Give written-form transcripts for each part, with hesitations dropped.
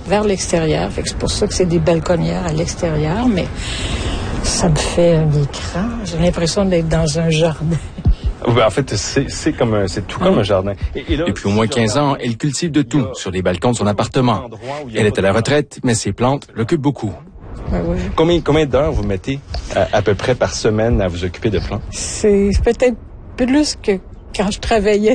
vers l'extérieur. Fait que c'est pour ça que c'est des balconnières à l'extérieur, mais ça me fait un écran. J'ai l'impression d'être dans un jardin. En fait, c'est tout comme un jardin. Et là, depuis au moins 15 ans, elle cultive de tout sur les balcons de son appartement. Elle est à la retraite, mais ses plantes l'occupent beaucoup. Oui. Combien d'heures vous mettez à peu près par semaine à vous occuper de plantes? C'est peut-être plus que quand je travaillais.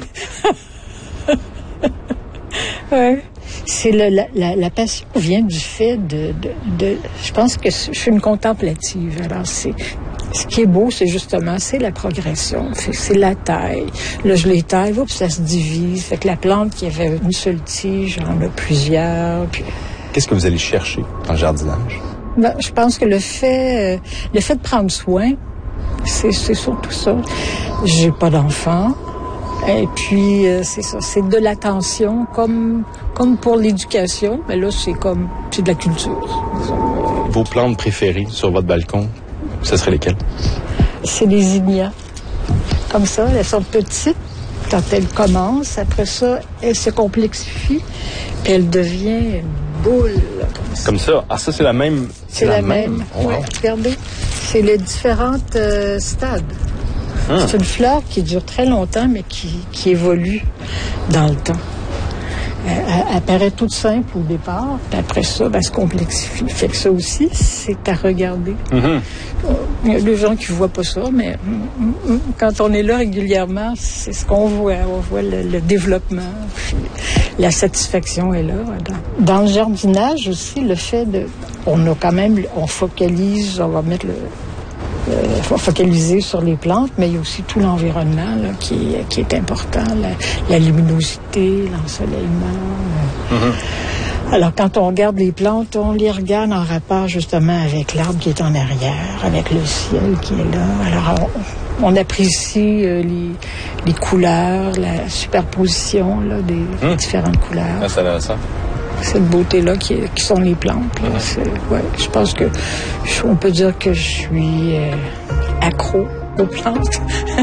Ouais. C'est la passion vient du fait de je pense que je suis une contemplative. Alors ce qui est beau, c'est justement, c'est la progression. C'est la taille. Là, je les taille, puis ça se divise. Fait que la plante qui avait une seule tige, j'en ai plusieurs. Puis... Qu'est-ce que vous allez chercher dans le jardinage? Ben, je pense que le fait de prendre soin, c'est surtout ça. J'ai pas d'enfant. Et puis, c'est ça, c'est de l'attention, comme pour l'éducation, mais là, c'est de la culture. Vos plantes préférées sur votre balcon, ce seraient lesquelles? C'est les zinnias. Comme ça, elles sont petites quand elles commencent. Après ça, elles se complexifient, puis elles deviennent une boule. Comme ça? Ah, ça, c'est la même? C'est la même. Oh, oui, regardez. C'est les différentes stades. C'est une fleur qui dure très longtemps, mais qui évolue dans le temps. Elle paraît toute simple au départ, puis après ça, elle se complexifie. Fait que ça aussi, c'est à regarder. Il y a des gens qui ne voient pas ça, mais quand on est là régulièrement, c'est ce qu'on voit. On voit le développement, puis la satisfaction est là. Dans le jardinage aussi, le fait on focalise, on va mettre faut focaliser sur les plantes, mais il y a aussi tout l'environnement là, qui est important, la luminosité, l'ensoleillement. Alors, quand on regarde les plantes, on les regarde en rapport justement avec l'arbre qui est en arrière, avec le ciel qui est là. Alors, on apprécie les couleurs, la superposition là, des différentes couleurs. Ah, ça a l'air ça. Cette beauté-là qui sont les plantes. Là. Je pense que on peut dire que je suis accro aux plantes.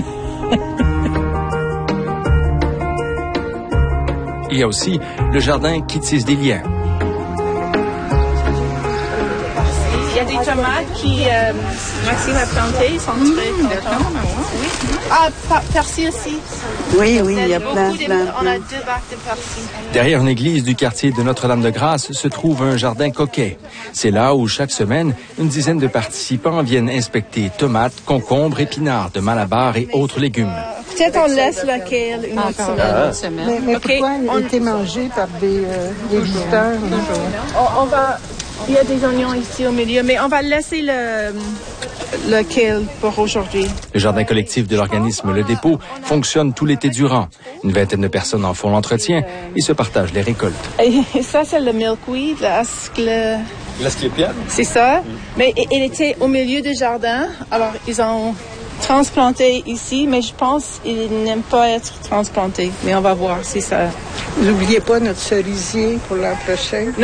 Il y a aussi le jardin qui tisse des liens. Il y a des tomates qui Maxime a plantées, ils sont très contents. Oui. Ah, persil aussi. Oui, il y a plein. On a 2 bacs de persil. Derrière une église du quartier de Notre-Dame-de-Grâce se trouve un jardin coquet. C'est là où, chaque semaine, une dizaine de participants viennent inspecter tomates, concombres, épinards, de Malabar et autres légumes. Peut-être on laisse la kale une autre semaine. Mais pourquoi il a été mangé par des visiteurs? On va... Il y a des oignons ici au milieu, mais on va laisser le kale pour aujourd'hui. Le jardin collectif de l'organisme Le Dépôt fonctionne tout l'été durant. Une vingtaine de personnes en font l'entretien et se partagent les récoltes. Et ça, c'est le milkweed, l'asclépiade? C'est ça. Mais il était au milieu du jardin. Alors, ils ont transplanté ici, mais je pense qu'ils n'aiment pas être transplantés. Mais on va voir si ça... N'oubliez pas notre cerisier pour l'an prochain. Non.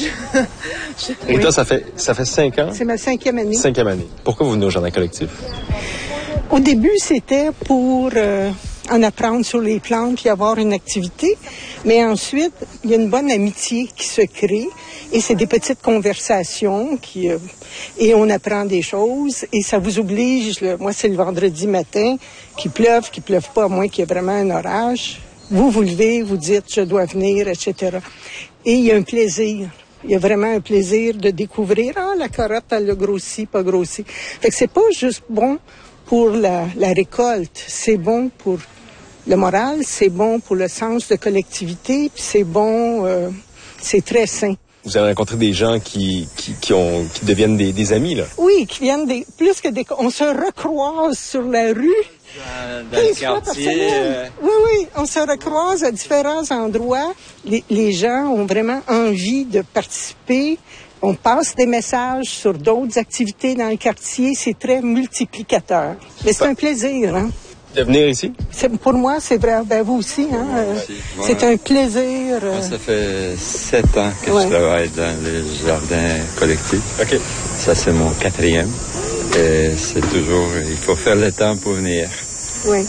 Rita, ça fait 5 ans? C'est ma 5e année. 5e année. Pourquoi vous venez au jardin collectif? Au début, c'était pour en apprendre sur les plantes puis avoir une activité. Mais ensuite, il y a une bonne amitié qui se crée. Et c'est des petites conversations et on apprend des choses. Et ça vous oblige, moi, c'est le vendredi matin, qu'il pleuve pas, à moins qu'il y ait vraiment un orage. Vous levez, vous dites, je dois venir, etc. Et il y a un plaisir. Il y a vraiment un plaisir de découvrir, la carotte, elle a grossi, pas grossi. Fait que c'est pas juste bon pour la récolte. C'est bon pour le moral, c'est bon pour le sens de collectivité, puis c'est bon, c'est très sain. Vous avez rencontré des gens qui deviennent des amis, là? Oui, qui viennent on se recroise sur la rue. Dans le quartier. Oui, on se recroise à différents endroits. Les gens ont vraiment envie de participer. On passe des messages sur d'autres activités dans le quartier. C'est très multiplicateur. Mais c'est un plaisir, hein? De venir ici? Pour moi, c'est vrai. Ben, vous aussi, hein? C'est un plaisir. Moi, ça fait 7 ans que je travaille dans le jardin collectif. OK. Ça, c'est mon 4e. Et c'est toujours... Il faut faire le temps pour venir. Oui.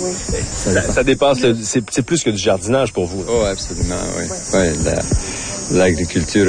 Ça dépasse... C'est plus que du jardinage pour vous. Oh, absolument, oui. Oui, l'agriculture